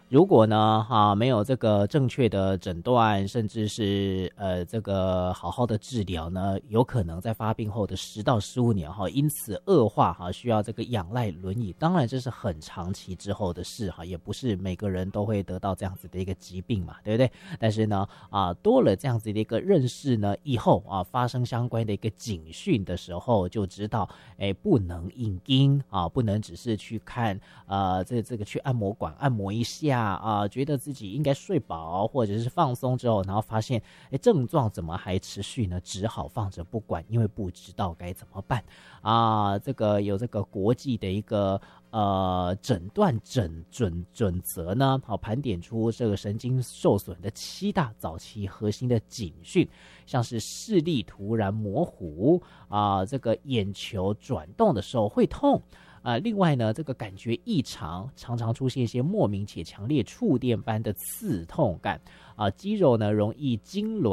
如果呢没有这个正确的诊断，甚至是这个好好的治疗呢，有可能在发病后的10到15年因此恶化需要这个仰赖轮椅。当然这是很长期之后的事也不是每个人都会得到这样子的一个疾病嘛，对不对？但是呢多了这样子的一个认识呢，以后发生相关的一个警讯的时候，就知道不能硬盯不能只是去看这个去按摩馆按摩一下觉得自己应该睡饱或者是放松之后，然后发现症状怎么还持续呢？只好放着不管，因为不知道该怎么办这个有这个国际的一个诊断准则呢，盘点出这个神经受损的7大早期核心的警讯，像是视力突然模糊这个眼球转动的时候会痛另外呢，这个感觉异常，常常出现一些莫名且强烈触电般的刺痛感肌肉呢容易痉挛